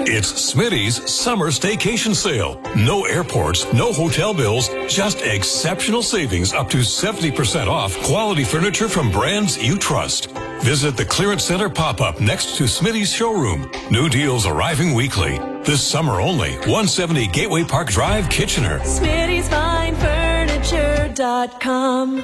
It's Smitty's summer staycation sale. No airports, no hotel bills, just exceptional savings up to 70% off quality furniture from brands you trust. Visit the Clearance Center pop-up next to Smitty's showroom. New deals arriving weekly. This summer only. 170 Gateway Park Drive, Kitchener. Smitty'sFineFurniture.com.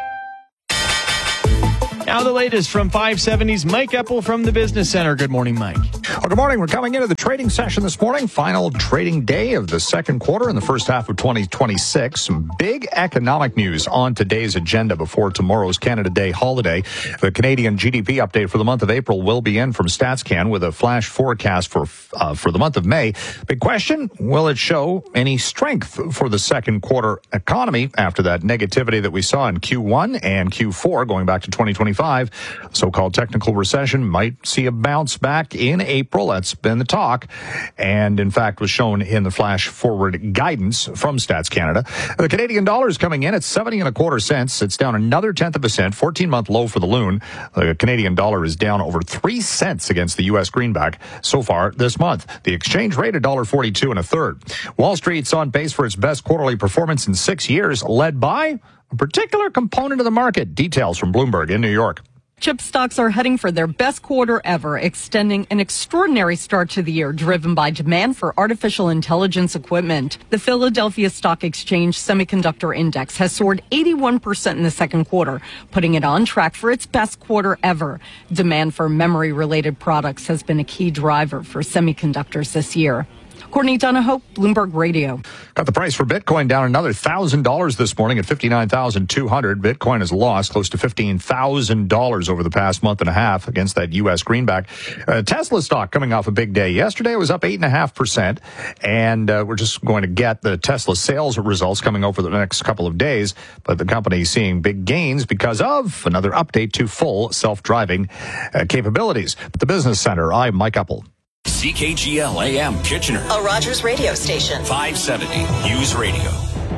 Now the latest from 570's Mike Eppel from the Business Center. Good morning, Mike. Well, good morning. We're coming into the trading session this morning. Final trading day of the second quarter in the first half of 2026. Some big economic news on today's agenda before tomorrow's Canada Day holiday. The Canadian GDP update for the month of April will be in from StatsCan with a flash forecast for the month of May. Big question, will it show any strength for the second quarter economy after that negativity that we saw in Q1 and Q4 going back to 2025? So-called technical recession might see a bounce back in April. That's been the talk, and in fact was shown in the flash forward guidance from Stats Canada. The Canadian dollar is coming in at 70.25 cents. It's down another 1/10%, 14-month low for the loon. The Canadian dollar is down over 3 cents against the U.S. greenback so far this month. The exchange rate $1.42 1/3. Wall Street's on pace for its best quarterly performance in 6 years, led by a particular component of the market. Details from Bloomberg in New York. Chip stocks are heading for their best quarter ever, extending an extraordinary start to the year driven by demand for artificial intelligence equipment. The Philadelphia Stock Exchange Semiconductor Index has soared 81% in the second quarter, putting it on track for its best quarter ever. Demand for memory-related products has been a key driver for semiconductors this year. Courtney Donahoe, Bloomberg Radio. Got the price for Bitcoin down another $1,000 this morning at $59,200. Bitcoin has lost close to $15,000 over the past month and a half against that U.S. greenback. Tesla stock coming off a big day. Yesterday it was up 8.5%, and we're just going to get the Tesla sales results coming over the next couple of days. But the company is seeing big gains because of another update to full self-driving capabilities. At the Business Center, I'm Mike Eppel. CKGL AM Kitchener, A Rogers radio station. 570 News Radio.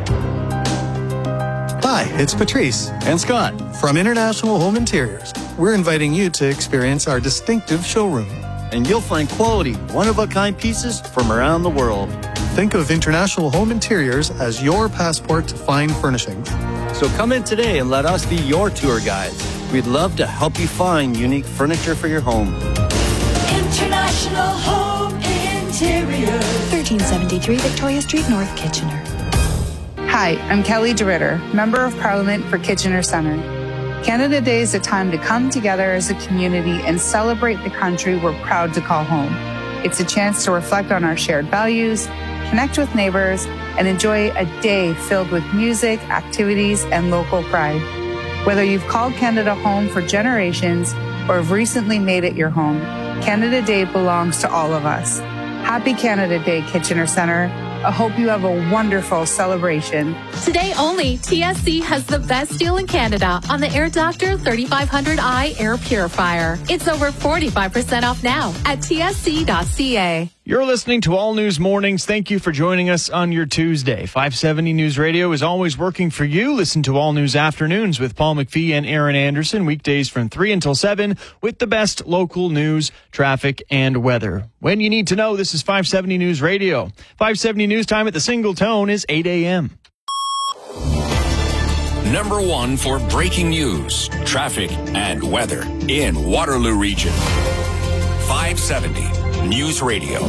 Hi, it's Patrice and Scott from International Home Interiors. We're inviting you to experience our distinctive showroom. And you'll find quality, one-of-a-kind pieces from around the world. Think of International Home Interiors as your passport to fine furnishings. So come in today and let us be your tour guides. We'd love to help you find unique furniture for your home. International Home Interior. 1373 Victoria Street, North Kitchener. Hi, I'm Kelly DeRitter, Member of Parliament for Kitchener Centre. Canada Day is a time to come together as a community and celebrate the country we're proud to call home. It's a chance to reflect on our shared values, connect with neighbors, and enjoy a day filled with music, activities, and local pride. Whether you've called Canada home for generations or have recently made it your home, Canada Day belongs to all of us. Happy Canada Day, Kitchener Centre. I hope you have a wonderful celebration. Today only, TSC has the best deal in Canada on the Air Doctor 3500i Air Purifier. It's over 45% off now at tsc.ca. You're listening to All News Mornings. Thank you for joining us on your Tuesday. 570 News Radio is always working for you. Listen to All News Afternoons with Paul McPhee and Aaron Anderson, weekdays from 3 until 7 with the best local news, traffic, and weather. When you need to know, this is 570 News Radio. 570 News Time at the single tone is 8 a.m. Number one for breaking news, traffic, and weather in Waterloo Region. 570 News Radio.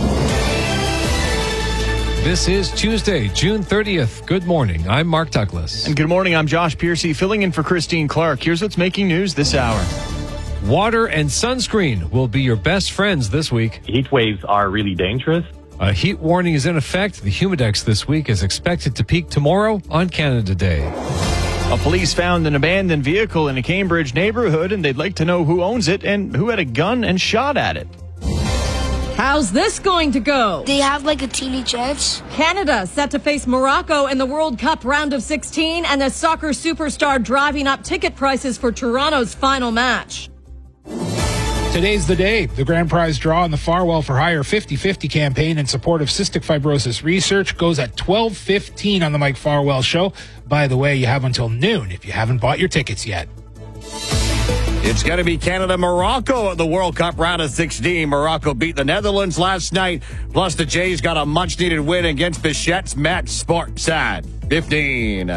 This is Tuesday, June 30th. Good morning. I'm Mark Douglas. And good morning. I'm Josh Piercy, filling in for Christine Clark. Here's what's making news this hour. Water and sunscreen will be your best friends this week. Heat waves are really dangerous. A heat warning is in effect. The Humidex this week is expected to peak tomorrow on Canada Day. Police found an abandoned vehicle in a Cambridge neighborhood, and they'd like to know who owns it and who had a gun and shot at it. How's this going to go? They have like a teeny chance. Canada set to face Morocco in the World Cup round of 16, and the soccer superstar driving up ticket prices for Toronto's final match. Today's the day. The grand prize draw in the Farwell for Hire 50/50 campaign in support of cystic fibrosis research goes at 12:15 on the Mike Farwell Show. By the way, you have until noon if you haven't bought your tickets yet. It's going to be Canada-Morocco at the World Cup round of 16. Morocco beat the Netherlands last night. Plus, the Jays got a much-needed win against Bichette's Met Sportsat 15.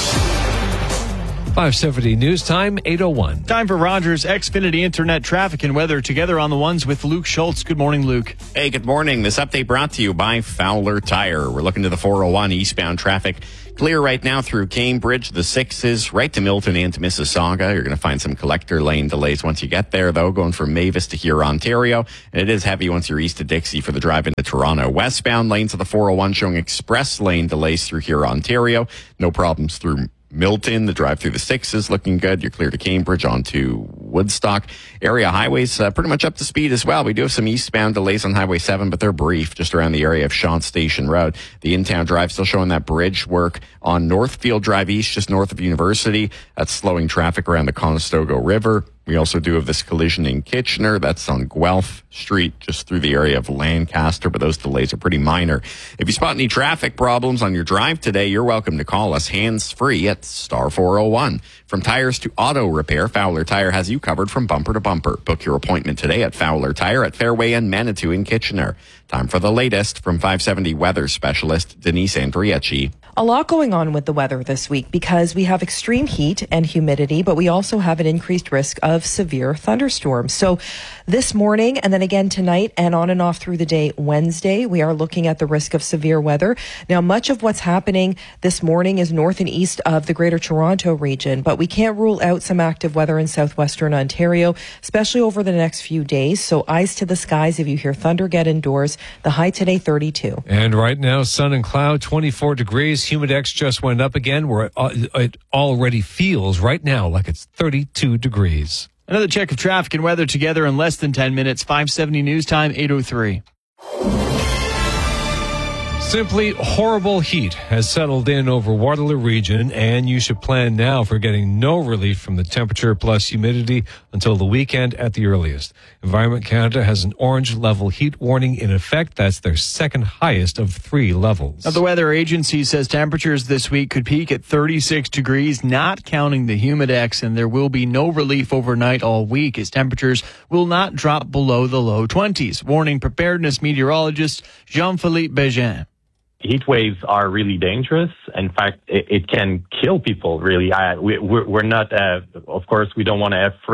570 news time, 8:01. Time for Rogers Xfinity Internet traffic and weather together on the ones with Luke Schultz. Good morning, Luke. Hey, good morning. This update brought to you by Fowler Tire. We're looking to the 401 eastbound traffic. Clear right now through Cambridge, the 6s, right to Milton and to Mississauga. You're going to find some collector lane delays once you get there, though, going from Mavis to here, Ontario. And it is heavy once you're east of Dixie for the drive into Toronto. Westbound lanes of the 401 showing express lane delays through here, Ontario. No problems through Milton. The drive through the 6s looking good. You're clear to Cambridge onto Woodstock. Area highways pretty much up to speed as well. We do have some eastbound delays on Highway 7, but they're brief, just around the area of Shant Station Road. The in-town drive still showing that bridge work on Northfield Drive East, just north of University. That's slowing traffic around the Conestoga River. We also do have this collision in Kitchener. That's on Guelph Street, just through the area of Lancaster, but those delays are pretty minor. If you spot any traffic problems on your drive today, you're welcome to call us hands-free at star 401. From tires to auto repair, Fowler Tire has you covered from bumper to bumper. Book your appointment today at Fowler Tire at Fairway and Manitou in Kitchener. Time for the latest from 570 weather specialist Denise Andrieci. A lot going on with the weather this week because we have extreme heat and humidity, but we also have an increased risk of severe thunderstorms. So this morning and then again tonight and on and off through the day Wednesday, we are looking at the risk of severe weather. Now, much of what's happening this morning is north and east of the Greater Toronto region, but we can't rule out some active weather in southwestern Ontario, especially over the next few days. So eyes to the skies. If you hear thunder, get indoors. The high today, 32. And right now, sun and cloud, 24 degrees. Humidex just went up again, where it already feels right now like it's 32 degrees. Another check of traffic and weather together in less than 10 minutes. 570 news time, 8:03. Simply horrible heat has settled in over Waterloo region, and you should plan now for getting no relief from the temperature plus humidity until the weekend at the earliest. Environment Canada has an orange level heat warning in effect. That's their second highest of 3 levels. Now, the weather agency says temperatures this week could peak at 36 degrees, not counting the humidex, and there will be no relief overnight all week as temperatures will not drop below the low 20s. Warning preparedness meteorologist Jean-Philippe Bégin. Heat waves are really dangerous. In fact, it can kill people, really. We're not, of course, we don't want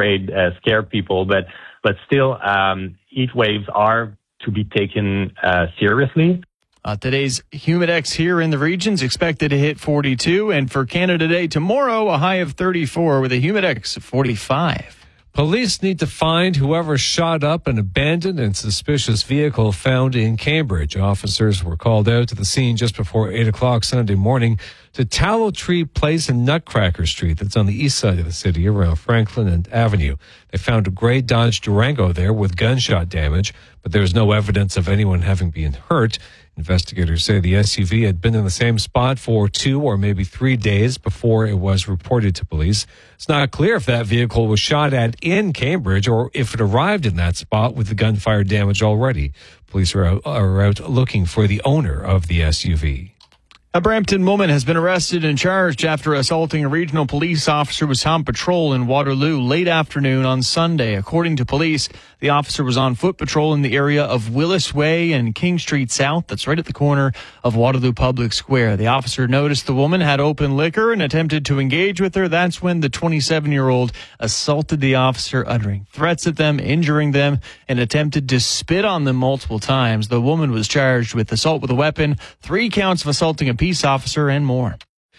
to scare people, but still, heat waves are to be taken seriously. Today's humidex here in the region's expected to hit 42, and for Canada Day tomorrow, a high of 34 with a humidex of 45. Police need to find whoever shot up an abandoned and suspicious vehicle found in Cambridge. Officers were called out to the scene just before 8 o'clock Sunday morning to Tallow Tree Place and Nutcracker Street. That's on the east side of the city around Franklin and Avenue. They found a gray Dodge Durango there with gunshot damage, but there was no evidence of anyone having been hurt. Investigators say the SUV had been in the same spot for 2 or maybe 3 days before it was reported to police. It's not clear if that vehicle was shot at in Cambridge or if it arrived in that spot with the gunfire damage already. Police are out looking for the owner of the SUV. A Brampton woman has been arrested and charged after assaulting a regional police officer who was on patrol in Waterloo late afternoon on Sunday. According to police, the officer was on foot patrol in the area of Willis Way and King Street South. That's right at the corner of Waterloo Public Square. The officer noticed the woman had open liquor and attempted to engage with her. That's when the 27-year-old assaulted the officer, uttering threats at them, injuring them, and attempted to spit on them multiple times. The woman was charged with assault with a weapon, 3 counts of assaulting a peace officer, and more.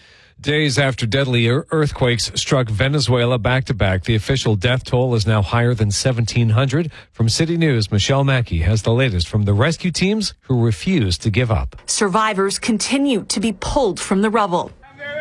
Days after deadly earthquakes struck Venezuela back-to-back, the official death toll is now higher than 1,700. From City News, Michelle Mackey has the latest from the rescue teams who refuse to give up. Survivors continue to be pulled from the rubble.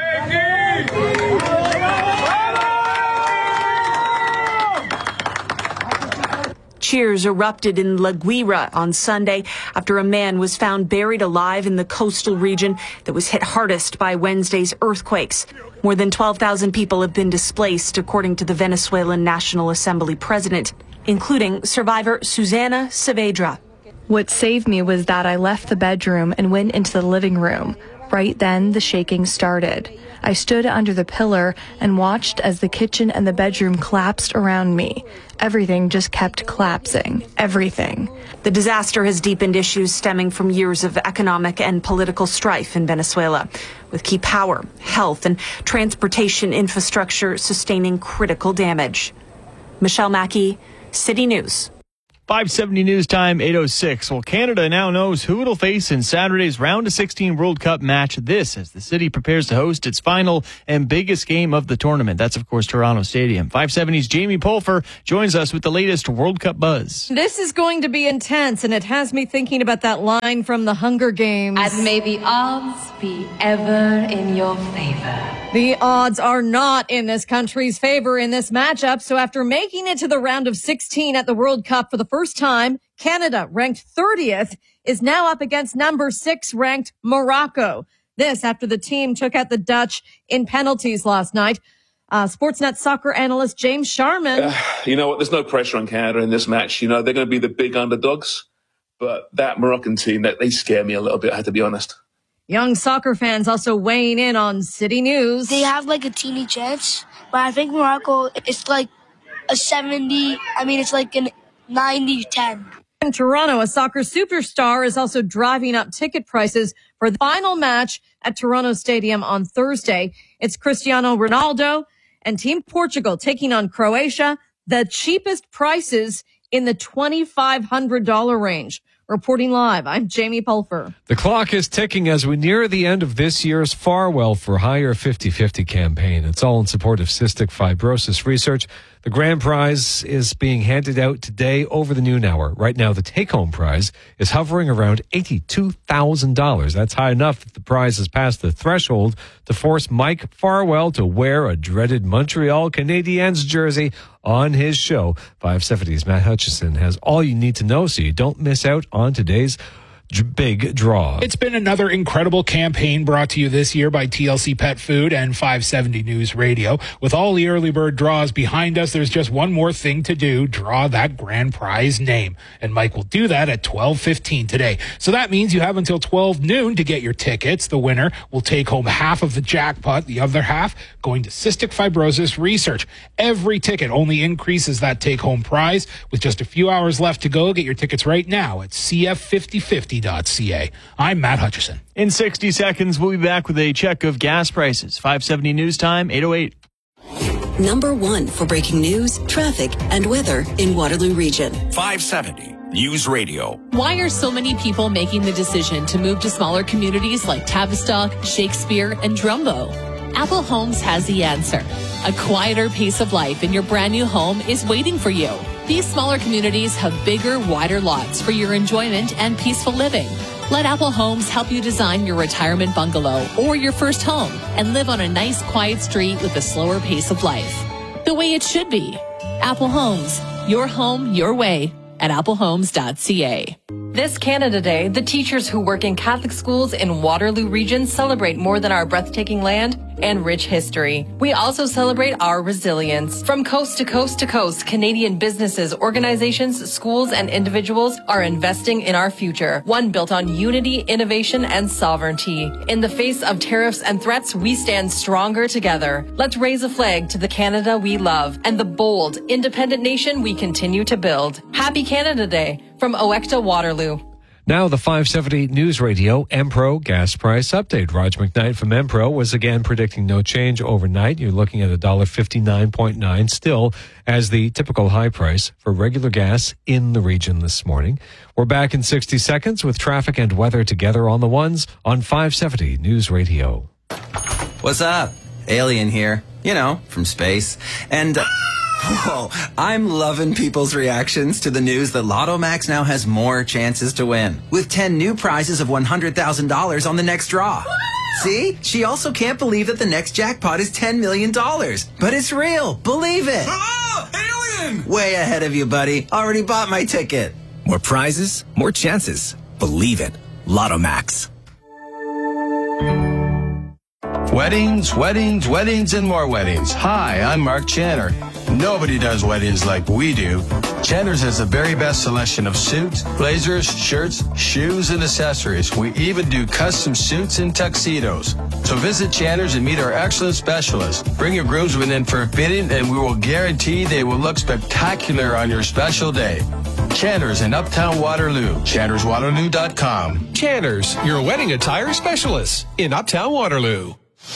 Cheers erupted in La Guira on Sunday after a man was found buried alive in the coastal region that was hit hardest by Wednesday's earthquakes. More than 12,000 people have been displaced, according to the Venezuelan National Assembly president, including survivor Susana Saavedra. What saved me was that I left the bedroom and went into the living room. Right then, the shaking started. I stood under the pillar and watched as the kitchen and the bedroom collapsed around me. Everything just kept collapsing. Everything. The disaster has deepened issues stemming from years of economic and political strife in Venezuela, with key power, health, and transportation infrastructure sustaining critical damage. Michelle Mackey, City News. 570 News Time, 8:06. Well, Canada now knows who it'll face in Saturday's round of 16 World Cup match. This as the city prepares to host its final and biggest game of the tournament. That's, of course, Toronto Stadium. 570's Jamie Pulfer joins us with the latest World Cup buzz. This is going to be intense, and it has me thinking about that line from the Hunger Games. And may the odds be ever in your favor. The odds are not in this country's favor in this matchup. So after making it to the round of 16 at the World Cup for the first time, Canada, ranked 30th, is now up against number 6 ranked Morocco. This after the team took out the Dutch in penalties last night. Sportsnet soccer analyst James Sharman. You know what? There's no pressure on Canada in this match. You know, they're going to be the big underdogs. But that Moroccan team, they scare me a little bit, I have to be honest. Young soccer fans also weighing in on City News. They have like a teeny chance, but I think Morocco, it's like a 70. I mean, it's like an 90-10. In Toronto, a soccer superstar is also driving up ticket prices for the final match at Toronto Stadium on Thursday. It's Cristiano Ronaldo and Team Portugal taking on Croatia. The cheapest prices in the $2,500 range. Reporting live, I'm Jamie Pulfer. The clock is ticking as we near the end of this year's Farwell for Higher 50/50 campaign. It's all in support of cystic fibrosis research. The grand prize is being handed out today over the noon hour. Right now, the take-home prize is hovering around $82,000. That's high enough that the prize has passed the threshold to force Mike Farwell to wear a dreaded Montreal Canadiens jersey on his show. 570's Matt Hutchison has all you need to know so you don't miss out on today's big draw. It's been another incredible campaign brought to you this year by TLC Pet Food and 570 News Radio. With all the early bird draws behind us, there's just one more thing to do: draw that grand prize name. And Mike will do that at 12:15 today. So that means you have until 12 noon to get your tickets. The winner will take home half of the jackpot, the other half going to cystic fibrosis research. Every ticket only increases that take-home prize. With just a few hours left to go, get your tickets right now at CF5050.ca. I'm Matt Hutchison. In 60 seconds, we'll be back with a check of gas prices. 570 News Time, 8:08. Number 1 for breaking news, traffic, and weather in Waterloo Region. 570 News Radio. Why are so many people making the decision to move to smaller communities like Tavistock, Shakespeare, and Drumbo? Apple Homes has the answer. A quieter pace of life in your brand new home is waiting for you. These smaller communities have bigger, wider lots for your enjoyment and peaceful living. Let Apple Homes help you design your retirement bungalow or your first home and live on a nice, quiet street with a slower pace of life. The way it should be. Apple Homes, your home, your way at applehomes.ca. This Canada Day, the teachers who work in Catholic schools in Waterloo Region celebrate more than our breathtaking land and rich history. We also celebrate our resilience. From coast to coast to coast, Canadian businesses, organizations, schools, and individuals are investing in our future, one built on unity, innovation, and sovereignty. In the face of tariffs and threats, we stand stronger together. Let's raise a flag to the Canada we love and the bold, independent nation we continue to build. Happy Canada Day from Owekta, Waterloo. Now the 570 News Radio Empro gas price update. Raj McKnight from Empro was again predicting no change overnight. You're looking at $1.59.9 still as the typical high price for regular gas in the region this morning. We're back in 60 seconds with traffic and weather together on the ones on 570 News Radio. What's up? Alien here. You know, from space. And... whoa, I'm loving people's reactions to the news that Lotto Max now has more chances to win, with 10 new prizes of $100,000 on the next draw. See? She also can't believe that the next jackpot is $10 million. But it's real. Believe it. Oh, alien! Way ahead of you, buddy. Already bought my ticket. More prizes, more chances. Believe it. Lotto Max. Weddings, weddings, weddings, and more weddings. Hi, I'm Mark Channer. Nobody does weddings like we do. Chandler's has the very best selection of suits, blazers, shirts, shoes, and accessories. We even do custom suits and tuxedos. So visit Chandler's and meet our excellent specialists. Bring your groomsmen in for a fitting, and we will guarantee they will look spectacular on your special day. Chandler's in Uptown Waterloo. ChannersWaterloo.com. Chandler's, your wedding attire specialist in Uptown Waterloo.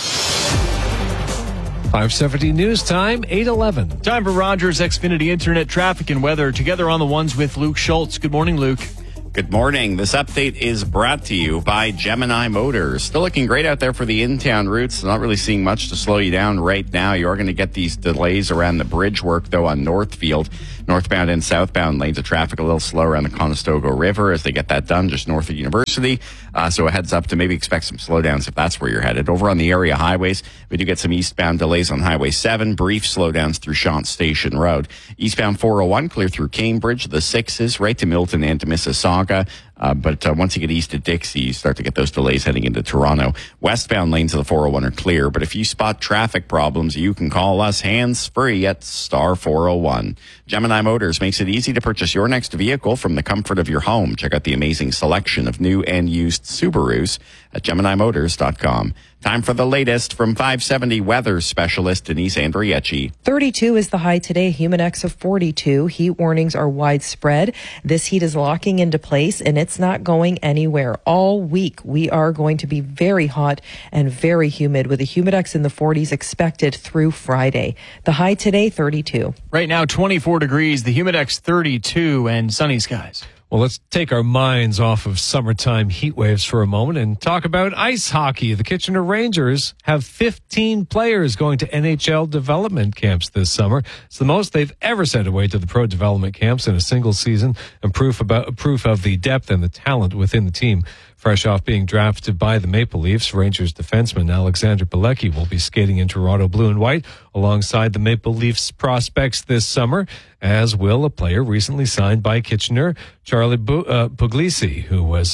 570 news time, 8:11. Time for Rogers Xfinity Internet traffic and weather. Together on the ones with Luke Schultz. Good morning, Luke. Good morning. This update is brought to you by Gemini Motors. Still looking great out there for the in-town routes. Not really seeing much to slow you down right now. You're going to get these delays around the bridge work, though, on Northfield. Northbound and southbound lanes of traffic a little slow around the Conestoga River as they get that done just north of University. So a heads up to maybe expect some slowdowns if that's where you're headed. Over on the area highways, we do get some eastbound delays on Highway 7, brief slowdowns through Shant Station Road. Eastbound 401 clear through Cambridge, the 6s right to Milton and to Mississauga. But once you get east of Dixie, you start to get those delays heading into Toronto. Westbound lanes of the 401 are clear, but if you spot traffic problems, you can call us hands-free at star 401. Gemini Motors makes it easy to purchase your next vehicle from the comfort of your home. Check out the amazing selection of new and used Subarus at GeminiMotors.com. Time for the latest from 570 weather specialist Denise Andriecci. 32 is the high today, Humidex of 42. Heat warnings are widespread. This heat is locking into place and it's not going anywhere. All week we are going to be very hot and very humid with a Humidex in the 40s expected through Friday. The high today, 32. Right now, 24 degrees, the Humidex 32 and sunny skies. Well, let's take our minds off of summertime heat waves for a moment and talk about ice hockey. The Kitchener Rangers have 15 players going to NHL development camps this summer. It's the most they've ever sent away to the pro development camps in a single season, and proof of the depth and the talent within the team. Fresh off being drafted by the Maple Leafs, Rangers defenseman Alexander Pilecki will be skating in Toronto blue and white alongside the Maple Leafs prospects this summer, as will a player recently signed by Kitchener, Charlie Puglisi, who was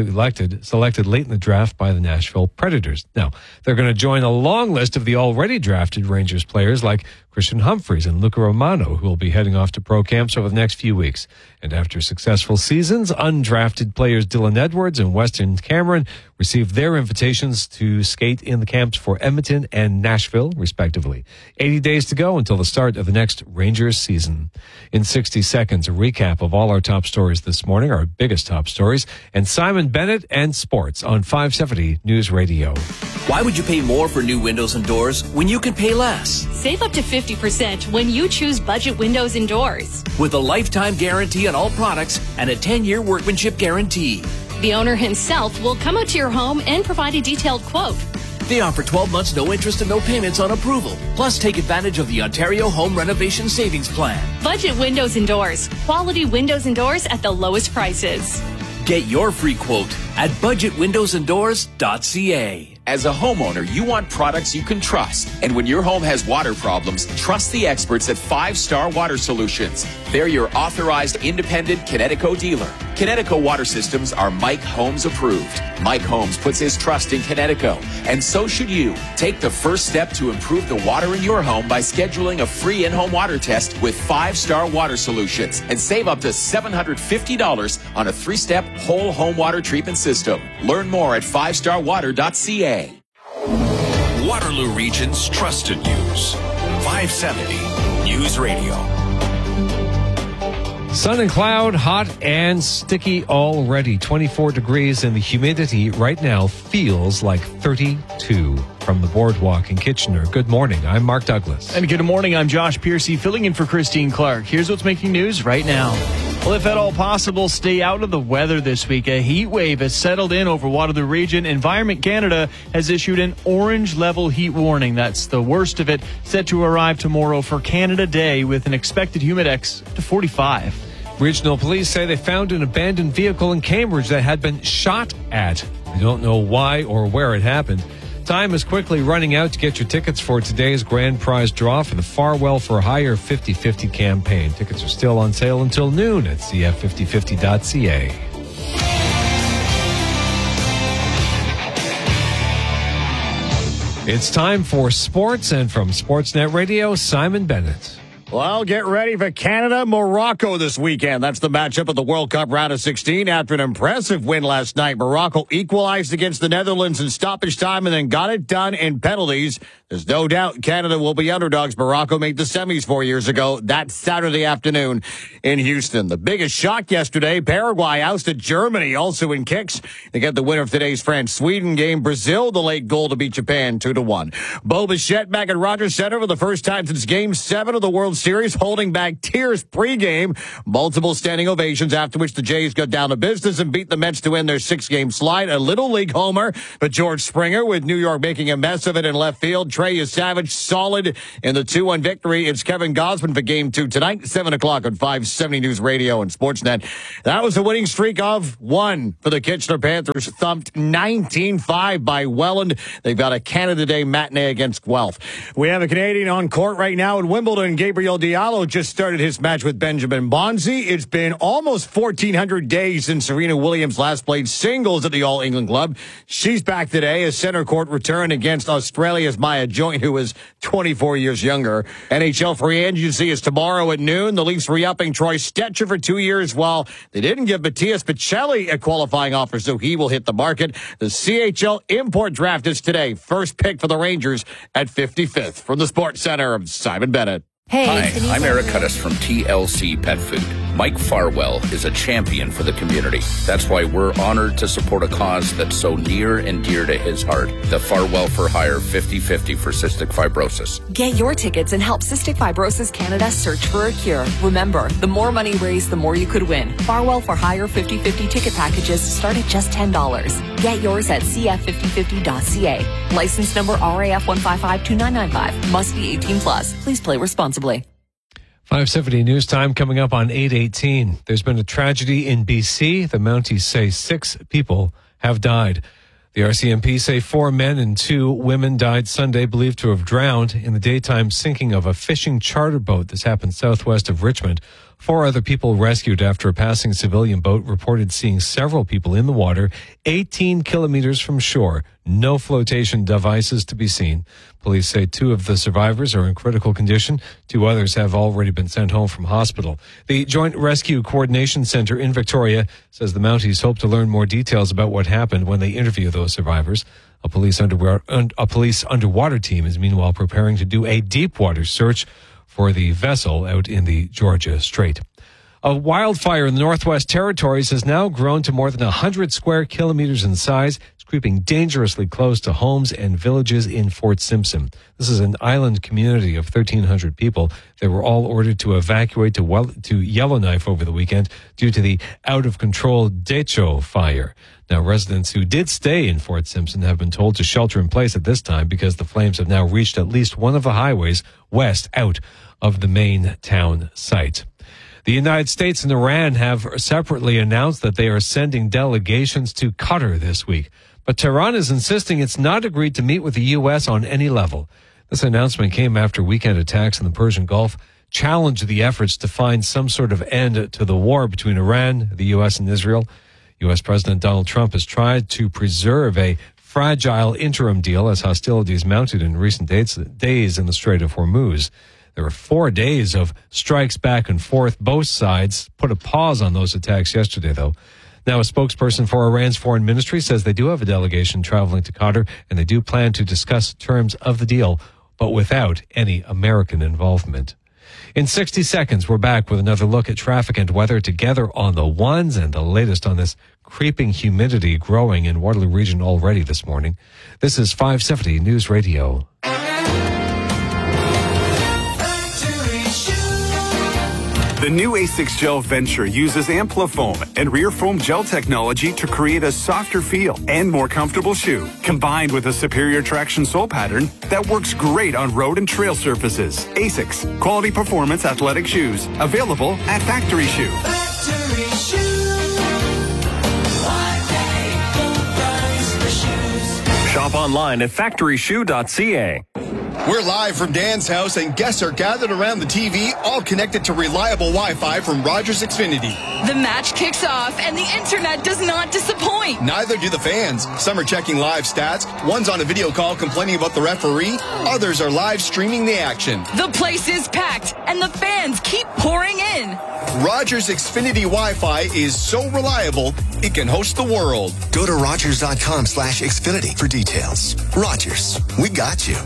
selected late in the draft by the Nashville Predators. Now, they're going to join a long list of the already drafted Rangers players like Christian Humphries and Luca Romano, who will be heading off to pro camps over the next few weeks. And after successful seasons, undrafted players Dylan Edwards and Weston Cameron received their invitations to skate in the camps for Edmonton and Nashville, respectively. 80 days to go until the start of the next Rangers season. In 60 seconds, a recap of all our top stories this morning, our biggest top stories, and Simon Bennett and sports on 570 News Radio. Why would you pay more for new windows and doors when you can pay less? Save up to 50% when you choose Budget Windows and Doors. With a lifetime guarantee on all products and a 10-year workmanship guarantee. The owner himself will come out to your home and provide a detailed quote. They offer 12 months no interest and no payments on approval. Plus, take advantage of the Ontario Home Renovation Savings Plan. Budget Windows and Doors. Quality windows and doors at the lowest prices. Get your free quote at budgetwindowsanddoors.ca. As a homeowner, you want products you can trust. And when your home has water problems, trust the experts at 5 Star Water Solutions. They're your authorized independent Connecticut dealer. Connecticut Water Systems are Mike Holmes approved. Mike Holmes puts his trust in Connecticut, and so should you. Take the first step to improve the water in your home by scheduling a free in-home water test with 5 Star Water Solutions and save up to $750 on a 3-step whole home water treatment system. Learn more at 5starwater.ca. Waterloo Region's trusted news. 570 News Radio. Sun and cloud, hot and sticky already. 24 degrees, and the humidity right now feels like 32. From the Boardwalk in Kitchener, good morning. I'm Mark Douglas. And good morning. I'm Josh Piercy, filling in for Christine Clark. Here's what's making news right now. Well, if at all possible, stay out of the weather this week. A heat wave has settled in over Waterloo Region. Environment Canada has issued an orange level heat warning. That's the worst of it, set to arrive tomorrow for Canada Day with an expected Humidex to 45. Regional police say they found an abandoned vehicle in Cambridge that had been shot at. They don't know why or where it happened. Time is quickly running out to get your tickets for today's grand prize draw for the Farwell for Hire 50/50 campaign. Tickets are still on sale until noon at cf5050.ca. It's time for sports, and from Sportsnet Radio, Simon Bennett. Well, get ready for Canada-Morocco this weekend. That's the matchup of the World Cup round of 16. After an impressive win last night, Morocco equalized against the Netherlands in stoppage time and then got it done in penalties. There's no doubt Canada will be underdogs. Morocco made the semis 4 years ago. That's Saturday afternoon in Houston. The biggest shock yesterday, Paraguay ousted Germany, also in kicks. They get the winner of today's France-Sweden game. Brazil, the late goal to beat Japan 2-1. Bo Bichette back at Rogers Center for the first time since Game 7 of the World Series, holding back tears pregame. Multiple standing ovations, after which the Jays got down to business and beat the Mets to end their 6-game slide. A Little League homer for George Springer, with New York making a mess of it in left field. Trey is Savage solid in the 2-1 victory. It's Kevin Gausman for Game 2 tonight, 7 o'clock on 570 News Radio and Sportsnet. That was a winning streak of 1 for the Kitchener Panthers, thumped 19-5 by Welland. They've got a Canada Day matinee against Guelph. We have a Canadian on court right now at Wimbledon. Gabriel Diallo just started his match with Benjamin Bonzi. It's been almost 1,400 days since Serena Williams last played singles at the All England Club. She's back today as center court return against Australia's Maya Joint, who is 24 years younger. NHL free agency is tomorrow at noon. The Leafs re-upping Troy Stecher for 2 years, while they didn't give Matthias Picelli a qualifying offer, so he will hit the market. The CHL import draft is today. First pick for the Rangers at 55th. From the Sports Center, I'm Simon Bennett. Hey, hi, I'm Eric Cuttis from TLC Pet Food. Mike Farwell is a champion for the community. That's why we're honored to support a cause that's so near and dear to his heart. The Farwell for Hire 50/50 for cystic fibrosis. Get your tickets and help Cystic Fibrosis Canada search for a cure. Remember, the more money raised, the more you could win. Farwell for Hire 50/50 ticket packages start at just $10. Get yours at cf5050.ca. License number RAF 1552995. Must be 18 plus. Please play responsibly. 570 News Time coming up on 8:18. There's been a tragedy in BC. The Mounties say 6 people have died. The RCMP say 4 men and 2 women died Sunday, believed to have drowned in the daytime sinking of a fishing charter boat. This happened southwest of Richmond. 4 other people rescued after a passing civilian boat reported seeing several people in the water 18 kilometers from shore. No flotation devices to be seen. Police say 2 of the survivors are in critical condition. 2 others have already been sent home from hospital. The Joint Rescue Coordination Center in Victoria says the Mounties hope to learn more details about what happened when they interview those survivors. A police underwater team is meanwhile preparing to do a deep water search for the vessel out in the Georgia Strait. A wildfire in the Northwest Territories has now grown to more than 100 square kilometers in size. It's creeping dangerously close to homes and villages in Fort Simpson. This is an island community of 1,300 people. They were all ordered to evacuate to Yellowknife over the weekend due to the out-of-control Decho fire. Now, residents who did stay in Fort Simpson have been told to shelter in place at this time because the flames have now reached at least one of the highways west out of the main town site. The United States and Iran have separately announced that they are sending delegations to Qatar this week. But Tehran is insisting it's not agreed to meet with the U.S. on any level. This announcement came after weekend attacks in the Persian Gulf challenged the efforts to find some sort of end to the war between Iran, the U.S., and Israel. U.S. President Donald Trump has tried to preserve a fragile interim deal as hostilities mounted in recent days in the Strait of Hormuz. There were 4 days of strikes back and forth. Both sides put a pause on those attacks yesterday, though. Now, a spokesperson for Iran's foreign ministry says they do have a delegation traveling to Qatar, and they do plan to discuss terms of the deal, but without any American involvement. In 60 seconds, we're back with another look at traffic and weather together on the ones and the latest on this creeping humidity growing in Waterloo Region already this morning. This is 570 News Radio. The new A6 Gel Venture uses Amplifoam and rear foam gel technology to create a softer feel and more comfortable shoe, combined with a superior traction sole pattern that works great on road and trail surfaces. A6, quality performance athletic shoes, available at Factory Shoe. Factory Shoe. Shop online at factoryshoe.ca. We're live from Dan's house, and guests are gathered around the TV, all connected to reliable Wi-Fi from Rogers Xfinity. The match kicks off, and the internet does not disappoint. Neither do the fans. Some are checking live stats. One's on a video call complaining about the referee. Others are live streaming the action. The place is packed, and the fans keep pouring in. Rogers Xfinity Wi-Fi is so reliable, it can host the world. Go to Rogers.com/Xfinity for details. Rogers, we got you.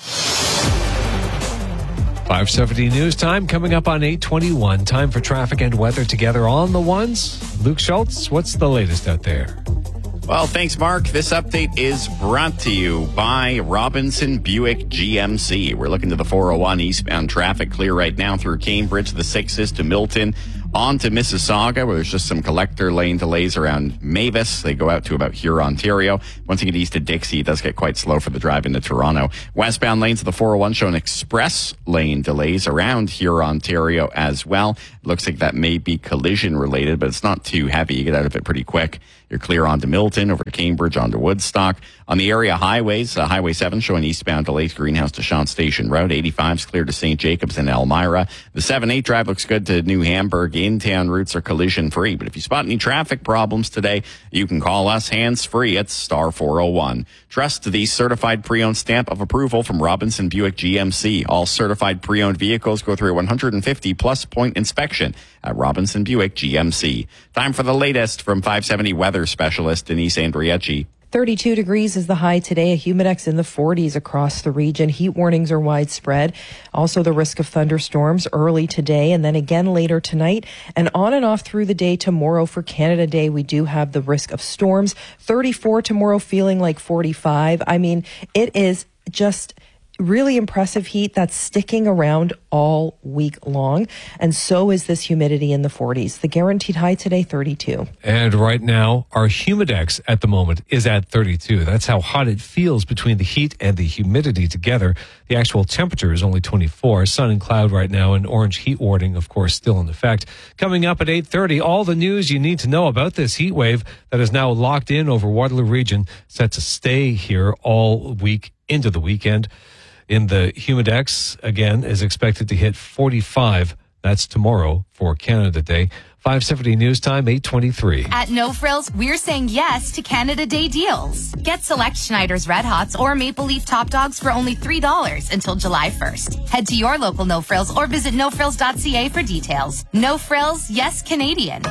570 News Time coming up on 8:21. Time for traffic and weather together on the ones. Luke Schultz, what's the latest out there? Well, thanks, Mark. This update is brought to you by Robinson Buick GMC. We're looking to the 401 eastbound traffic, clear right now through Cambridge, the 6s to Milton, on to Mississauga, where there's just some collector lane delays around Mavis. They go out to about Huron, Ontario. Once you get east to Dixie, it does get quite slow for the drive into Toronto. Westbound lanes of the 401 showing express lane delays around Huron, Ontario as well. It looks like that may be collision related, but it's not too heavy. You get out of it pretty quick. You're clear on to Milton, over to Cambridge, on to Woodstock. On the area highways, Highway 7 showing eastbound delays, Greenhouse to Shant Station Road. 85's clear to St. Jacobs and Elmira. The 7-8 drive looks good to New Hamburg. In-town routes are collision-free. But if you spot any traffic problems today, you can call us hands-free at star 401. Trust the certified pre-owned stamp of approval from Robinson Buick GMC. All certified pre-owned vehicles go through a 150-plus point inspection at Robinson Buick GMC. Time for the latest from 570 weather specialist Denise Andriecci. 32 degrees is the high today, a humidex in the 40s across the region. Heat warnings are widespread. Also the risk of thunderstorms early today and then again later tonight. And on and off through the day tomorrow for Canada Day, we do have the risk of storms. 34 tomorrow, feeling like 45. I mean, it is just really impressive heat that's sticking around all week long. And so is this humidity in the 40s. The guaranteed high today, 32. And right now, our humidex at the moment is at 32. That's how hot it feels between the heat and the humidity together. The actual temperature is only 24. Sun and cloud right now, and orange heat warning, of course, still in effect. Coming up at 8:30, all the news you need to know about this heat wave that is now locked in over Waterloo Region, set to stay here all week into the weekend. In the humidex, again, is expected to hit 45. That's tomorrow for Canada Day. 570 News Time, 8:23. At No Frills, we're saying yes to Canada Day deals. Get select Schneider's Red Hots or Maple Leaf Top Dogs for only $3 until July 1st. Head to your local No Frills or visit nofrills.ca for details. No Frills, yes Canadian.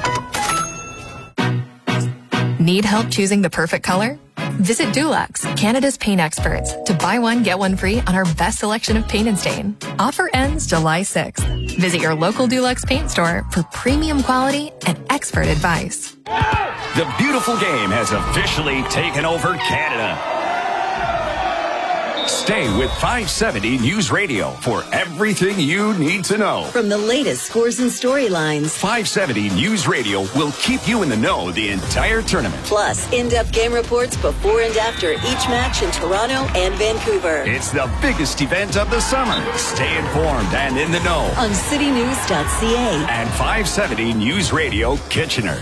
Need help choosing the perfect color? Visit Dulux, Canada's paint experts, to buy one, get one free on our best selection of paint and stain. Offer ends July 6th. Visit your local Dulux paint store for premium quality and expert advice. The beautiful game has officially taken over Canada. Stay with 570 News Radio for everything you need to know. From the latest scores and storylines, 570 News Radio will keep you in the know the entire tournament. Plus in-depth game reports before and after each match in Toronto and Vancouver. It's the biggest event of the summer. Stay informed and in the know on citynews.ca and 570 News Radio Kitchener.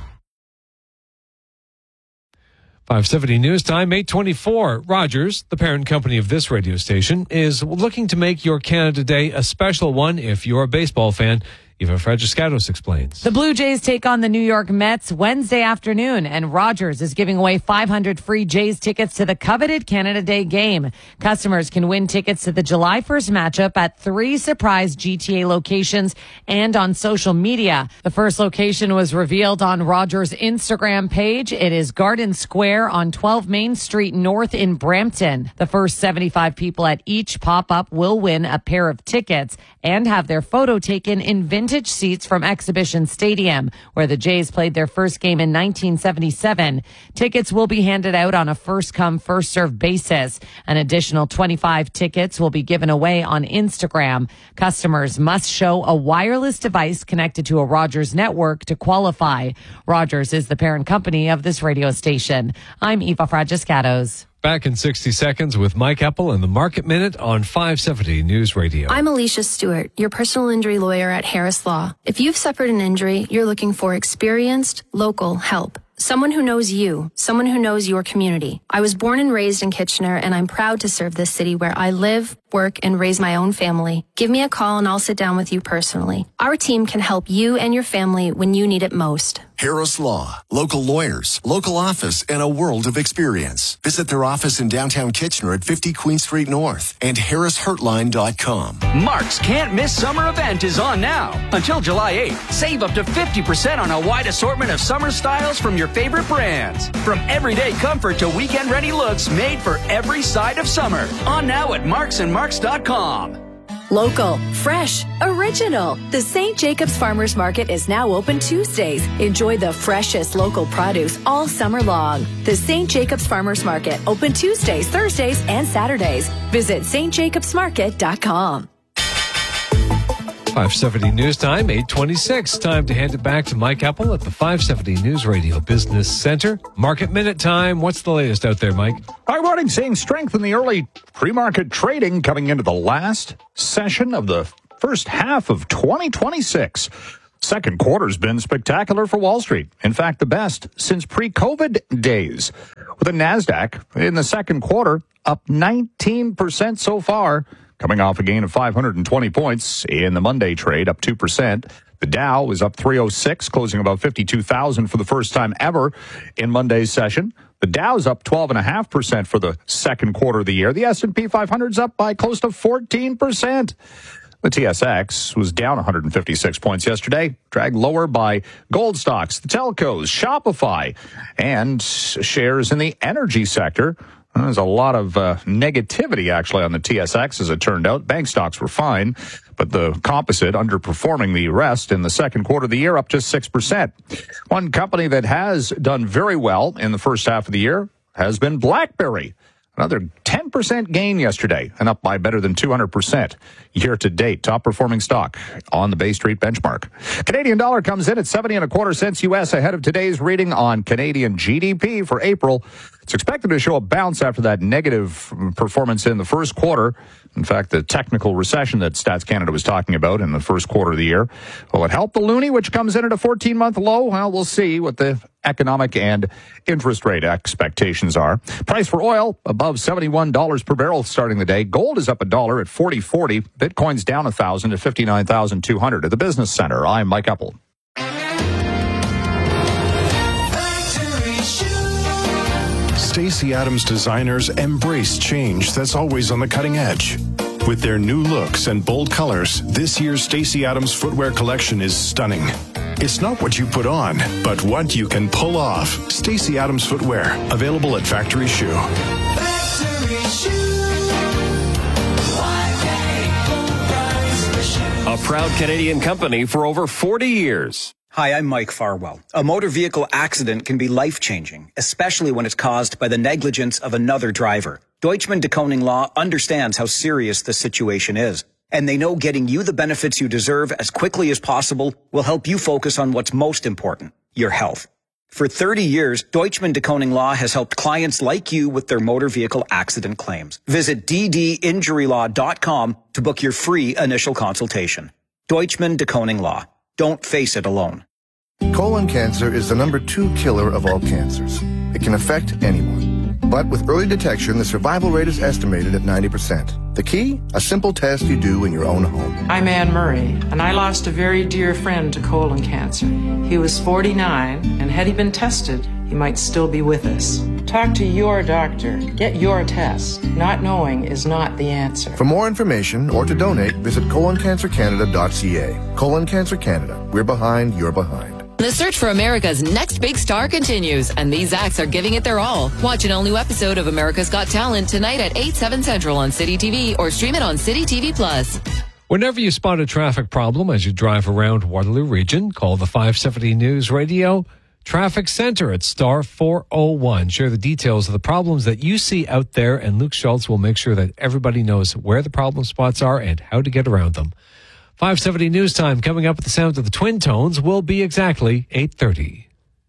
570 News Time, 8:24. Rogers, the parent company of this radio station, is looking to make your Canada Day a special one if you're a baseball fan. Eva Fragiscatos explains. The Blue Jays take on the New York Mets Wednesday afternoon, and Rogers is giving away 500 free Jays tickets to the coveted Canada Day game. Customers can win tickets to the July 1st matchup at 3 surprise GTA locations and on social media. The first location was revealed on Rogers' Instagram page. It is Garden Square on 12 Main Street North in Brampton. The first 75 people at each pop-up will win a pair of tickets and have their photo taken in vintage seats from Exhibition Stadium, where the Jays played their first game in 1977. Tickets will be handed out on a first-come, first-served basis. An additional 25 tickets will be given away on Instagram. Customers must show a wireless device connected to a Rogers network to qualify. Rogers is the parent company of this radio station. I'm Eva Fragiscatos. Back in 60 seconds with Mike Eppel and the Market Minute on 570 News Radio. I'm Alicia Stewart, your personal injury lawyer at Harris Law. If you've suffered an injury, you're looking for experienced, local help. Someone who knows you, someone who knows your community. I was born and raised in Kitchener, and I'm proud to serve this city where I live, work, and raise my own family. Give me a call and I'll sit down with you personally. Our team can help you and your family when you need it most. Harris Law. Local lawyers, local office, and a world of experience. Visit their office in downtown Kitchener at 50 Queen Street North and harrishurtline.com. Mark's Can't Miss Summer event is on now. Until July 8th, save up to 50% on a wide assortment of summer styles from your favorite brands. From everyday comfort to weekend-ready looks made for every side of summer. On now at marksandmarks.com. Local, fresh, original. The St. Jacobs Farmers Market is now open Tuesdays. Enjoy the freshest local produce all summer long. The St. Jacobs Farmers Market, open Tuesdays, Thursdays, and Saturdays. Visit stjacobsmarket.com. 570 News Time, 8:26. Time to hand it back to Mike Epple at the 570 News Radio Business Center. Market Minute time. What's the latest out there, Mike? Hi, morning. Seeing strength in the early pre-market trading coming into the last session of the first half of 2026. Second quarter's been spectacular for Wall Street. In fact, the best since pre-COVID days. With the NASDAQ in the second quarter up 19% so far, coming off a gain of 520 points in the Monday trade, up 2%. The Dow is up 306, closing about 52,000 for the first time ever in Monday's session. The Dow's up 12.5% for the second quarter of the year. The S&P 500's up by close to 14%. The TSX was down 156 points yesterday, dragged lower by gold stocks, the telcos, Shopify, and shares in the energy sector. There's a lot of negativity, actually, on the TSX, as it turned out. Bank stocks were fine, but the composite underperforming the rest in the second quarter of the year, up just 6%. One company that has done very well in the first half of the year has been BlackBerry. Another 10% gain yesterday and up by better than 200% year to date. Top performing stock on the Bay Street benchmark. Canadian dollar comes in at 70.25 cents US ahead of today's reading on Canadian GDP for April. It's expected to show a bounce after that negative performance in the first quarter. In fact, the technical recession that Stats Canada was talking about in the first quarter of the year. Will it help the loonie, which comes in at a 14-month low? Well, we'll see what the economic and interest rate expectations are. Price for oil above $71 per barrel starting the day. Gold is up $1 at $40.40. Bitcoin's down 1,000 at 59,200. At the Business Center, I'm Mike Epple. Stacey Adams designers embrace change that's always on the cutting edge. With their new looks and bold colors, this year's Stacey Adams footwear collection is stunning. It's not what you put on, but what you can pull off. Stacey Adams footwear, available at Factory Shoe. Factory Shoe. A proud Canadian company for over 40 years. Hi, I'm Mike Farwell. A motor vehicle accident can be life-changing, especially when it's caused by the negligence of another driver. Deutschman de Koning Law understands how serious the situation is, and they know getting you the benefits you deserve as quickly as possible will help you focus on what's most important, your health. For 30 years, Deutschman de Koning Law has helped clients like you with their motor vehicle accident claims. Visit ddinjurylaw.com to book your free initial consultation. Deutschman de Koning Law. Don't face it alone. Colon cancer is the #2 killer of all cancers. It can affect anyone. But with early detection, the survival rate is estimated at 90%. The key? A simple test you do in your own home. I'm Anne Murray, and I lost a very dear friend to colon cancer. He was 49, and had he been tested, he might still be with us. Talk to your doctor. Get your test. Not knowing is not the answer. For more information or to donate, visit coloncancercanada.ca. Colon Cancer Canada. We're behind, you're behind. The search for America's next big star continues, and these acts are giving it their all. Watch an all-new episode of America's Got Talent tonight at 8, 7 Central on City TV or stream it on City TV Plus. Whenever you spot a traffic problem as you drive around Waterloo Region, call the 570 News Radio Traffic Center at star 401. Share the details of the problems that you see out there, and Luke Schultz will make sure that everybody knows where the problem spots are and how to get around them. 570 News Time coming up at the sound of the Twin Tones will be exactly 8:30.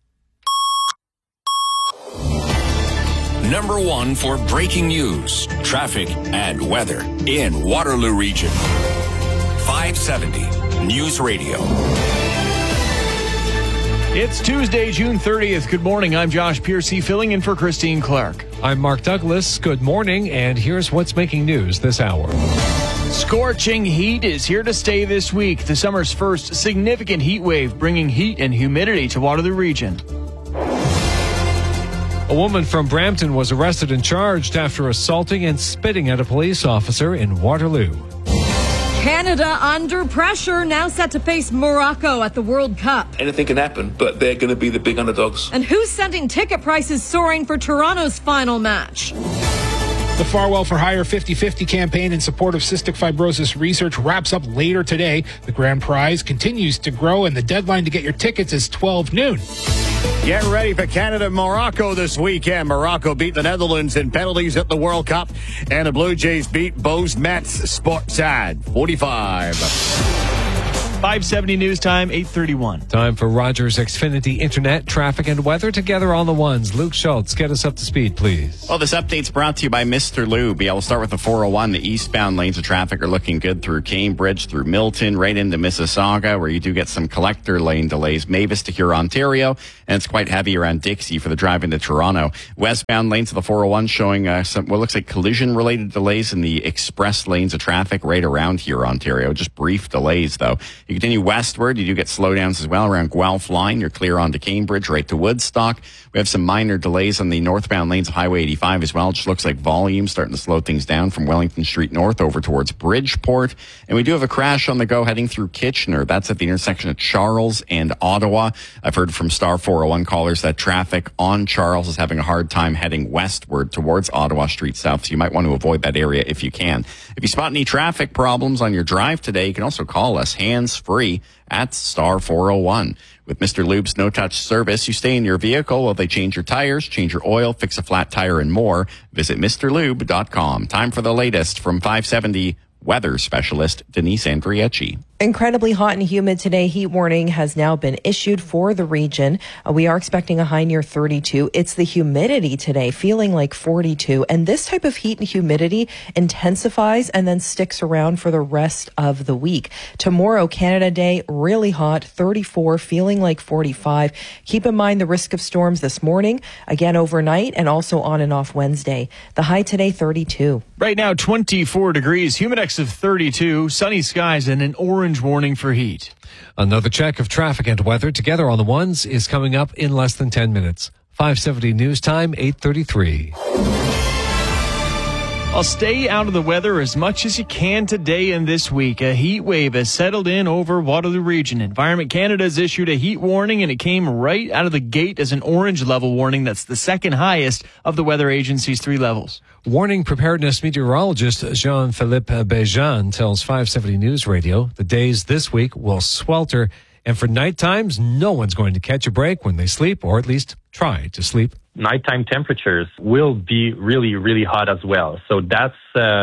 Number one for breaking news, traffic, and weather in Waterloo Region. 570 News Radio. It's Tuesday, June 30th. Good morning. I'm Josh Piercy, filling in for Christine Clark. I'm Mark Douglas. Good morning, and here's what's making news this hour. Scorching heat is here to stay this week. The summer's first significant heat wave, bringing heat and humidity to Waterloo Region. A woman from Brampton was arrested and charged after assaulting and spitting at a police officer in Waterloo. Canada under pressure, now set to face Morocco at the World Cup. Anything can happen, but they're going to be the big underdogs. And who's sending ticket prices soaring for Toronto's final match? The Farwell for Hire 50/50 campaign in support of cystic fibrosis research wraps up later today. The grand prize continues to grow, and the deadline to get your tickets is 12 noon. Get ready for Canada-Morocco this weekend. Morocco beat the Netherlands in penalties at the World Cup, and the Blue Jays beat Bo's Mets Sportside 45. 570 news time, 8:31. Time for Rogers Xfinity Internet, traffic, and weather together on the ones. Luke Schultz, get us up to speed, please. Well, this update's brought to you by Mr. Lube. Yeah, we'll start with the 401. The eastbound lanes of traffic are looking good through Cambridge, through Milton, right into Mississauga, where you do get some collector lane delays. Mavis to Huron, Ontario, and it's quite heavy around Dixie for the drive into Toronto. Westbound lanes of the 401 showing some what looks like collision-related delays in the express lanes of traffic right around here, Ontario. Just brief delays, though. You continue westward, you do get slowdowns as well around Guelph Line. You're clear onto Cambridge, right to Woodstock. We have some minor delays on the northbound lanes of Highway 85 as well. It just looks like volume starting to slow things down from Wellington Street North over towards Bridgeport. And we do have a crash on the go heading through Kitchener. That's at the intersection of Charles and Ottawa. I've heard from Star 401 callers that traffic on Charles is having a hard time heading westward towards Ottawa Street South. So you might want to avoid that area if you can. If you spot any traffic problems on your drive today, you can also call us hands-free at Star 401. With Mr. Lube's no-touch service, you stay in your vehicle while they change your tires, change your oil, fix a flat tire, and more. Visit MrLube.com. Time for the latest from 570 weather specialist Denise Andriecci. Incredibly hot and humid today. Heat warning has now been issued for the region. We are expecting a high near 32. It's the humidity today, feeling like 42. And this type of heat and humidity intensifies and then sticks around for the rest of the week. Tomorrow, Canada Day, really hot, 34, feeling like 45. Keep in mind the risk of storms this morning, again overnight, and also on and off Wednesday. The high today, 32. Right now, 24 degrees, humidex of 32, sunny skies, and an orange warning for heat. Another check of traffic and weather together on the ones is coming up in less than 10 minutes. 570 news time, 8:33. I'll stay out of the weather as much as you can today and this week. A heat wave has settled in over Waterloo Region. Environment Canada has issued a heat warning, and it came right out of the gate as an orange level warning. That's the second highest of the weather agency's 3 levels. Warning preparedness meteorologist Jean-Philippe Béjean tells 570 News Radio the days this week will swelter, and for night times, no one's going to catch a break when they sleep, or at least try to sleep. Nighttime temperatures will be really, really hot as well. So that's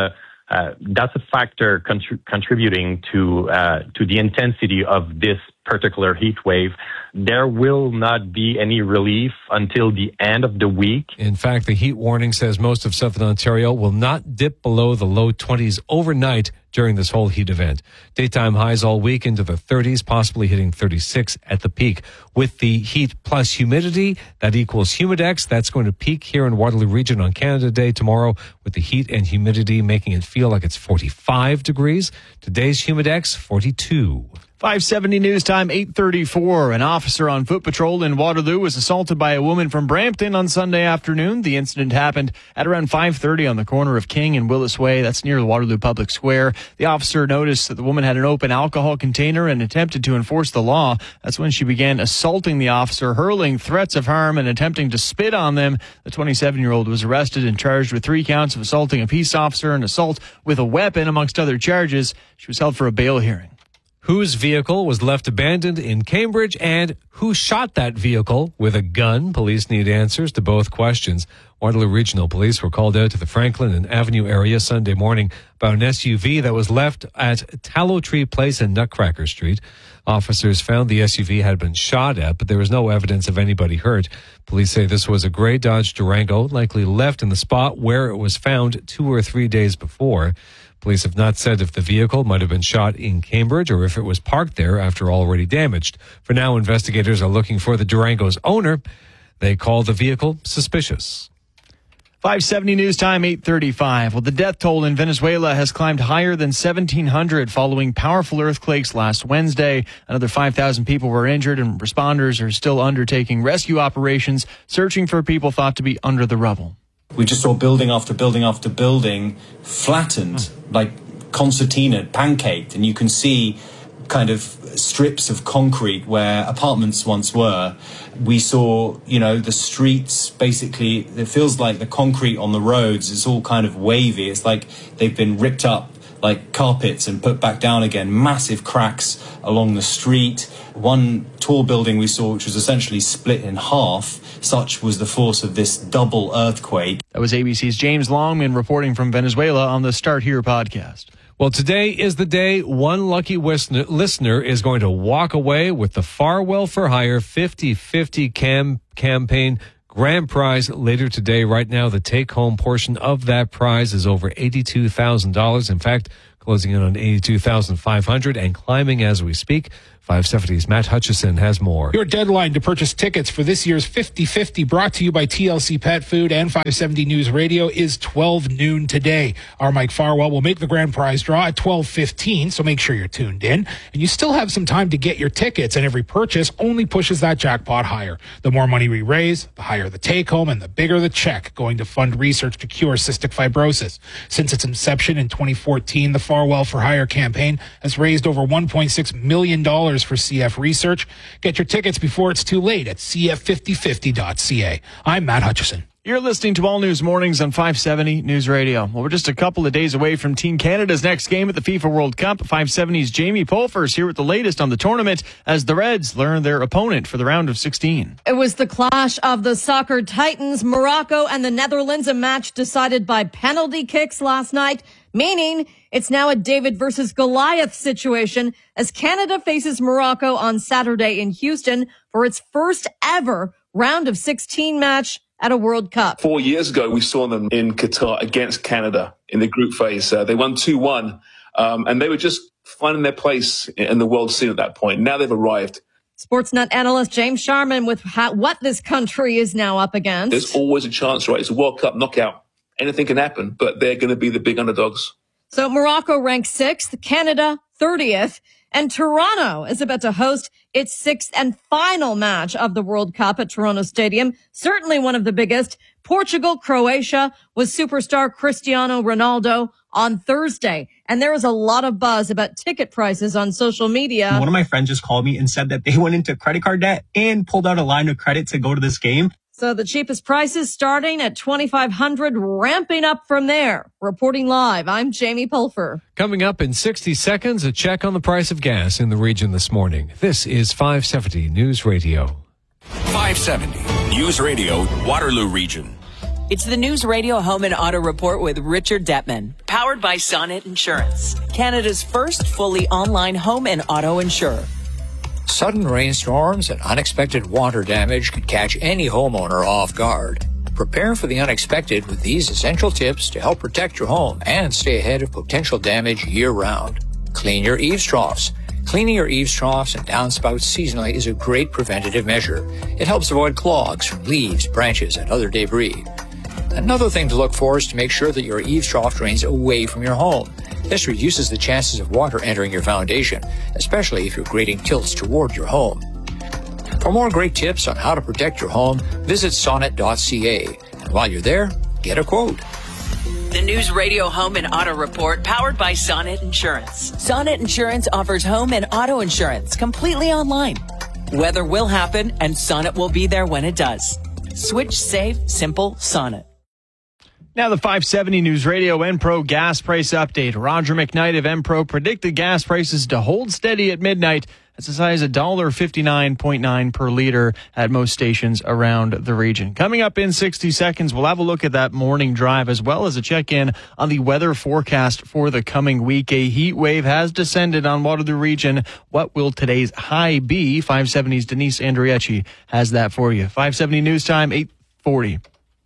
a factor contributing to the intensity of this particular heat wave. There will not be any relief until the end of the week. In fact, the heat warning says most of southern Ontario will not dip below the low 20s overnight during this whole heat event. Daytime highs all week into the 30s, possibly hitting 36 at the peak. With the heat plus humidity, that equals humidex. That's going to peak here in Waterloo Region on Canada Day tomorrow, with the heat and humidity making it feel like it's 45 degrees. Today's humidex, 42. 570 news time, 8:34. An officer on foot patrol in Waterloo was assaulted by a woman from Brampton on Sunday afternoon. The incident happened at around 5:30 on the corner of King and Willis Way. That's near the Waterloo Public Square. The officer noticed that the woman had an open alcohol container and attempted to enforce the law. That's when she began assaulting the officer, hurling threats of harm and attempting to spit on them. The 27-year-old was arrested and charged with 3 counts of assaulting a peace officer and assault with a weapon, amongst other charges. She was held for a bail hearing. Whose vehicle was left abandoned in Cambridge, and who shot that vehicle with a gun? Police need answers to both questions. Waterloo Regional Police were called out to the Franklin and Avenue area Sunday morning about an SUV that was left at Tallow Tree Place and Nutcracker Street. Officers found the SUV had been shot at, but there was no evidence of anybody hurt. Police say this was a gray Dodge Durango, likely left in the spot where it was found 2 or 3 days before. Police have not said if the vehicle might have been shot in Cambridge or if it was parked there after already damaged. For now, investigators are looking for the Durango's owner. They call the vehicle suspicious. 570 News Time, 8:35. Well, the death toll in Venezuela has climbed higher than 1,700 following powerful earthquakes last Wednesday. Another 5,000 people were injured, and responders are still undertaking rescue operations, searching for people thought to be under the rubble. We just saw building after building after building flattened, like concertina, pancaked, and you can see kind of strips of concrete where apartments once were. We saw, the streets, basically, it feels like the concrete on the roads is all kind of wavy. It's like they've been ripped up like carpets and put back down again. Massive cracks along the street. One tall building we saw, which was essentially split in half. Such was the force of this double earthquake. That was ABC's James Longman reporting from Venezuela on the Start Here podcast. Well, today is the day one lucky listener is going to walk away with the Farwell for Hire 50/50 campaign grand prize later today. Right now, the take-home portion of that prize is over $82,000. In fact, closing in on $82,500 and climbing as we speak. 570's Matt Hutchison has more. Your deadline to purchase tickets for this year's 50/50, brought to you by TLC Pet Food and 570 News Radio, is 12 noon today. Our Mike Farwell will make the grand prize draw at 12:15, so make sure you're tuned in. And you still have some time to get your tickets, and every purchase only pushes that jackpot higher. The more money we raise, the higher the take-home, and the bigger the check going to fund research to cure cystic fibrosis. Since its inception in 2014, the Farwell for Hire campaign has raised over $1.6 million for CF research. Get your tickets before it's too late at cf5050.ca. I'm Matt Hutchison. You're listening to All News Mornings on 570 News Radio. Well, we're just a couple of days away from Team Canada's next game at the FIFA World Cup. 570's Jamie Pulfers here with the latest on the tournament as the Reds learn their opponent for the round of 16. It was the clash of the soccer titans, Morocco and the Netherlands, a match decided by penalty kicks last night, meaning it's now a David versus Goliath situation as Canada faces Morocco on Saturday in Houston for its first ever round of 16 match at a World Cup. 4 years ago, we saw them in Qatar against Canada in the group phase. They won 2-1, and they were just finding their place in the world scene at that point. Now they've arrived. Sportsnet analyst James Sharman with what this country is now up against. There's always a chance, right? It's a World Cup knockout. Anything can happen, but they're going to be the big underdogs. So Morocco ranks 6th, Canada 30th, and Toronto is about to host its 6th and final match of the World Cup at Toronto Stadium. Certainly one of the biggest. Portugal, Croatia with superstar Cristiano Ronaldo on Thursday. And there was a lot of buzz about ticket prices on social media. One of my friends just called me and said that they went into credit card debt and pulled out a line of credit to go to this game. So the cheapest prices starting at $2,500, ramping up from there. Reporting live, I'm Jamie Pulfer. Coming up in 60 seconds, a check on the price of gas in the region this morning. This is 570 News Radio. 570 News Radio, Waterloo Region. It's the News Radio Home and Auto Report with Richard Detman, powered by Sonnet Insurance, Canada's first fully online home and auto insurer. Sudden rainstorms and unexpected water damage can catch any homeowner off guard. Prepare for the unexpected with these essential tips to help protect your home and stay ahead of potential damage year-round. Clean your eaves troughs. Cleaning your eaves troughs and downspouts seasonally is a great preventative measure. It helps avoid clogs from leaves, branches, and other debris. Another thing to look for is to make sure that your eaves trough drains away from your home. This reduces the chances of water entering your foundation, especially if your grading tilts toward your home. For more great tips on how to protect your home, visit sonnet.ca. And while you're there, get a quote. The News Radio Home and Auto Report, powered by Sonnet Insurance. Sonnet Insurance offers home and auto insurance completely online. Weather will happen, and Sonnet will be there when it does. Switch, save, simple, Sonnet. Now the 570 News Radio Enpro gas price update. Roger McKnight of Enpro predicted gas prices to hold steady at midnight. That's as high as $1.59.9 per liter at most stations around the region. Coming up in 60 seconds, we'll have a look at that morning drive as well as a check-in on the weather forecast for the coming week. A heat wave has descended on Waterloo region. What will today's high be? 570's Denise Andriecci has that for you. 570 News Time, 8:40.